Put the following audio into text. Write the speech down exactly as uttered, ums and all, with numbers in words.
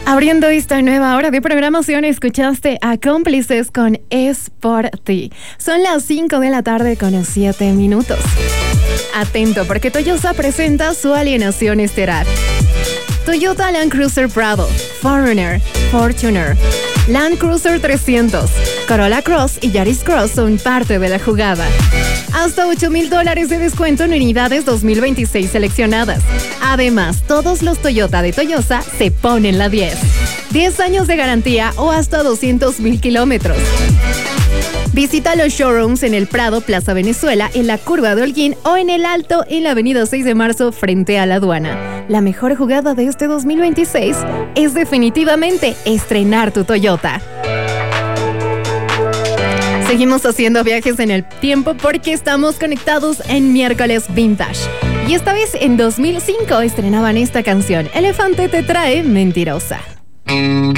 Abriendo esta nueva hora de programación, escuchaste a Cómplices con Es por ti. Son las cinco de la tarde con siete minutos. Atento, porque Toyota presenta su alienación estelar. Toyota Land Cruiser Prado, Foreigner, Fortuner, Land Cruiser trescientos, Corolla Cross y Yaris Cross son parte de la jugada. Hasta ocho mil dólares de descuento en unidades dos mil veintiséis seleccionadas. Además, todos los Toyota de Toyosa se ponen la diez. diez años de garantía o hasta doscientos mil kilómetros. Visita los showrooms en el Prado, Plaza Venezuela, en la Curva de Holguín o en el Alto, en la avenida seis de marzo, frente a la aduana. La mejor jugada de este dos mil veintiséis es definitivamente estrenar tu Toyota. Seguimos haciendo viajes en el tiempo porque estamos conectados en Miércoles Vintage. Y esta vez en dos mil cinco estrenaban esta canción, Elefante te trae Mentirosa.